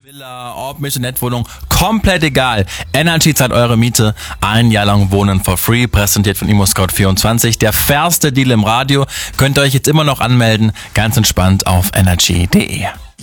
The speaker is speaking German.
Villa, Orb, Missionette-Wohnung, komplett egal. Energy zahlt eure Miete. Ein Jahr lang wohnen for free, präsentiert von ImmoScout24. Der fairste Deal im Radio. Könnt ihr euch jetzt immer noch anmelden. Ganz entspannt auf energy.de.